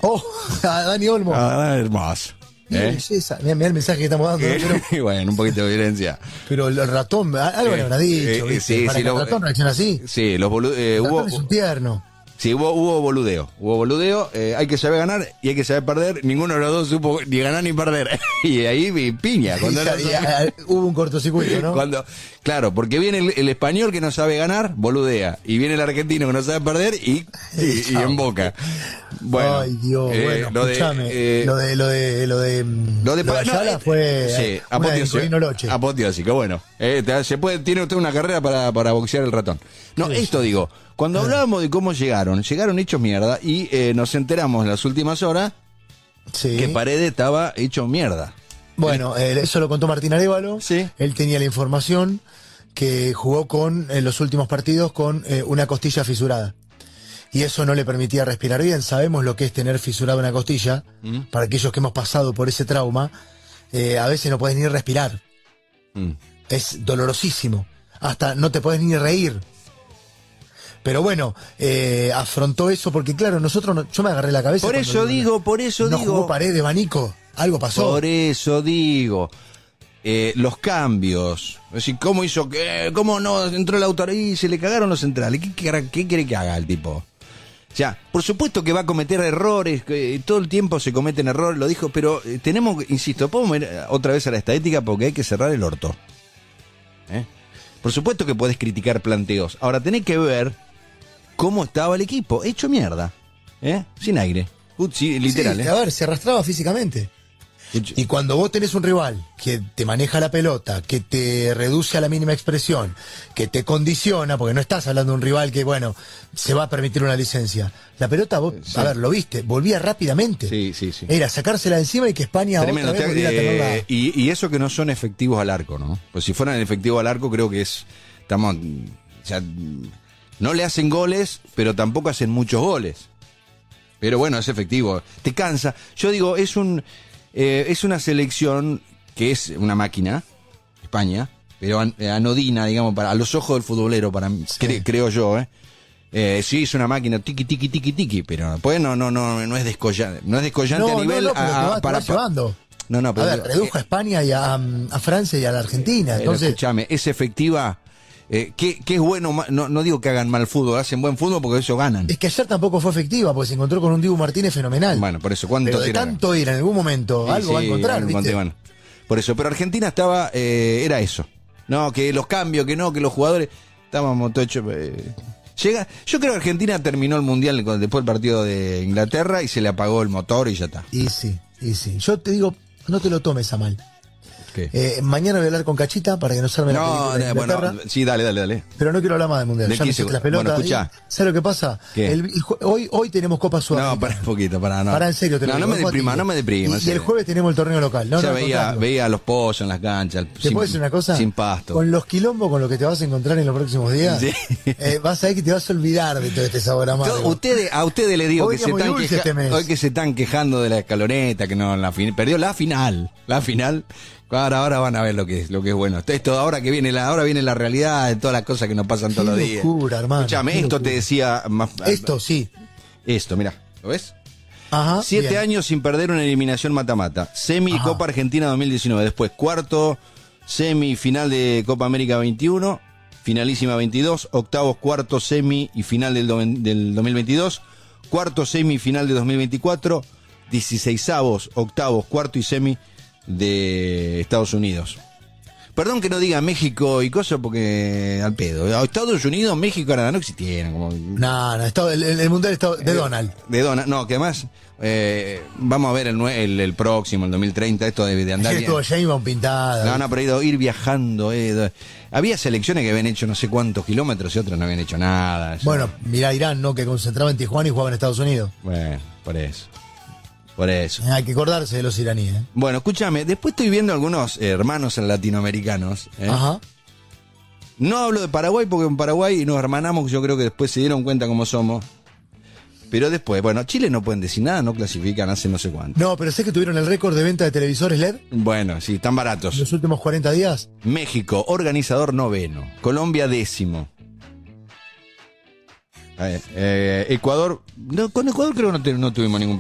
Oh, a Dani Olmo. Hermoso. Mira el mensaje que estamos dando. Bueno, un poquito de violencia. Pero el ratón, algo le habrá dicho, ¿viste? Sí, Para sí, que el ratón reaccione así. Sí, el ratón es un tierno. Sí, hubo boludeo, hay que saber ganar y hay que saber perder. Ninguno de los dos supo ni ganar ni perder. Y ahí piña. Hubo un cortocircuito, ¿no? Claro, porque viene el español que no sabe ganar, boludea. Y viene el argentino que no sabe perder y emboca. Bueno, ay, Dios, bueno, escuchame. Lo de Ayala fue apoteósico, bueno. Tiene usted una carrera para boxear el ratón. No, sí, esto digo, cuando hablábamos de cómo llegaron hechos mierda y nos enteramos en las últimas horas que Paredes estaba hecho mierda. Bueno, eso lo contó Martín Arévalo. Sí. Él tenía la información que jugó en los últimos partidos con una costilla fisurada. Y eso no le permitía respirar bien. Sabemos lo que es tener fisurada una costilla. Para aquellos que hemos pasado por ese trauma, a veces no podés ni respirar. Es dolorosísimo. Hasta no te podés ni reír. Pero bueno, afrontó eso porque claro, yo me agarré la cabeza. Por eso digo. Jugó Paredes, Banico, algo pasó. Por eso digo, los cambios. Es decir, ¿cómo no entró el autor y se le cagaron los centrales? ¿Qué quiere que haga el tipo? O sea, por supuesto que va a cometer errores, que todo el tiempo se cometen errores, lo dijo, pero podemos ir otra vez a la estadística porque hay que cerrar el orto. Por supuesto que podés criticar planteos. Ahora tenés que ver cómo estaba el equipo, hecho mierda, sin aire, literal. Sí, a ver, se arrastraba físicamente. Y cuando vos tenés un rival que te maneja la pelota, que te reduce a la mínima expresión, que te condiciona, porque no estás hablando de un rival que, bueno, se va a permitir una licencia. La pelota, vos, a ver, lo viste, volvía rápidamente. Sí. Era sacársela encima y que España tremendo, otra vez volviera a tenerla. Y eso que no son efectivos al arco, ¿no? Pues si fueran efectivos al arco, creo que no le hacen goles, pero tampoco hacen muchos goles. Pero bueno, es efectivo. Te cansa. Yo digo, es una selección que es una máquina, España, pero anodina, digamos, a los ojos del futbolero, creo yo, sí, es una máquina, tiki, pero después no es descollante. No es descollante a nivel... para llevando. No, pero... A ver, redujo a España y a Francia y a la Argentina, entonces... Escúchame, es efectiva... que es bueno, no digo que hagan mal fútbol, hacen buen fútbol porque eso ganan. Es que ayer tampoco fue efectiva porque se encontró con un Dibu Martínez fenomenal. Bueno, por eso, ¿cuánto pero de tanto ir en algún momento, algo va a encontrar, ¿viste? Bueno. Por eso, pero Argentina era eso. No, que los cambios, que los jugadores, estábamos todos hechos... yo creo que Argentina terminó el Mundial después del partido de Inglaterra y se le apagó el motor y ya está. Y sí. Yo te digo, no te lo tomes a mal. Mañana voy a hablar con Cachita para que nos arme la película de Inglaterra. Bueno, sí, dale. Pero no quiero hablar más del Mundial. Ya me hiciste las pelotas. Bueno, escuchá. ¿Sabes lo que pasa? Hoy tenemos Copa Sudáfrica. No, para un poquito, para no. Para en serio. No me deprimas. Y el jueves tenemos el torneo local. Veía a los pollos en las canchas. ¿Te puedo decir una cosa? Sin pasto. Con los quilombos con lo que te vas a encontrar en los próximos días, vas a ver que te vas a olvidar de todo este sabor amargo. A ustedes les digo hoy que se están quejando de la escaloneta, que no perdió la final. Ahora van a ver lo que es bueno. Esto ahora viene la realidad de todas las cosas que nos pasan todos los días. Locura, hermano. Escúchame, esto te decía esto sí. Esto, mirá, ¿lo ves? Ajá. 7 años sin perder una eliminación mata-mata. Semi Copa Argentina 2019, después cuarto semifinal de Copa América 21, finalísima 22, octavos, cuarto semi y final del 2022, cuarto semifinal de 2024, 16avos, octavos, cuarto y semi de Estados Unidos. Perdón que no diga México y cosas porque al pedo. Estados Unidos, México, Canadá no existieran. No, el mundial está de Donald. No, que además vamos a ver el próximo, el 2030, esto de andar. Sí, estuvo James pintada. No, pero ir viajando. Había selecciones que habían hecho no sé cuántos kilómetros y otras no habían hecho nada. Bueno, mirá Irán, ¿no? Que concentraba en Tijuana y jugaba en Estados Unidos. Bueno, por eso. Hay que acordarse de los iraníes. Bueno, escúchame, después estoy viendo algunos hermanos latinoamericanos. Ajá. No hablo de Paraguay porque en Paraguay nos hermanamos, yo creo que después se dieron cuenta cómo somos. Pero después, Chile no pueden decir nada, no clasifican hace no sé cuánto. No, pero sé que tuvieron el récord de venta de televisores LED. Bueno, sí, están baratos. En los últimos 40 días. México, organizador 9º. Colombia 10º. Ecuador, con Ecuador creo que no tuvimos ningún